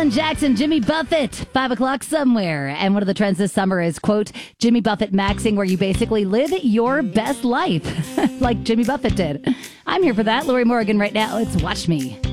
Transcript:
Alan Jackson, Jimmy Buffett, 5 o'clock somewhere. And one of the trends this summer is, quote, Jimmy Buffett maxing, where you basically live your best life like Jimmy Buffett did. I'm here for that. Lori Morgan right now. It's Watch Me.